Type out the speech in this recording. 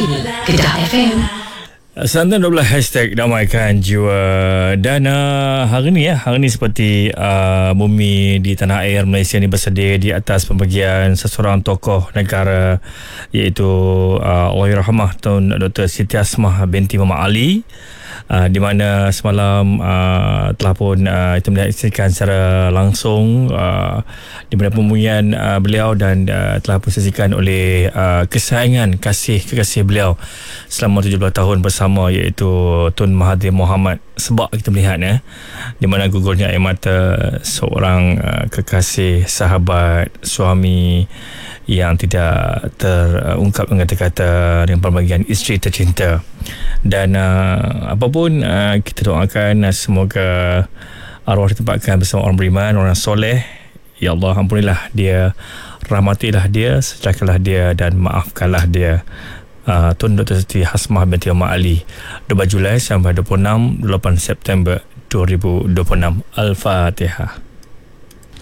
Ini Kedah FM. Santan 12 hashtag damaikan jiwa. Dan hari ni seperti bumi di tanah air Malaysia ni bersedia di atas pembagian seseorang tokoh negara, iaitu Allahyarhamah Tun Dr. Siti Asmah binti Muhammad Ali, di mana semalam telah pun kita menyaksikan secara langsung di mana pembumian beliau, dan telah pun disaksikan oleh kesayangan kekasih beliau selama 17 tahun bersama, iaitu Tun Mahathir Mohamad. Sebab kita melihat di mana gugurnya air mata seorang kekasih, sahabat, suami yang tidak terungkap dengan kata-kata dengan pembagian isteri tercinta. Dan apapun kita doakan semoga arwah ditempatkan bersama orang beriman, orang soleh. Ya Allah, ampunilah dia, rahmatilah dia, sejahterakanlah dia, dan maafkanlah dia. Tun Dr. Siti Asmah binti Muhammad Ali, 2 Julai sampai 26 8 September 2026. Al-Fatihah.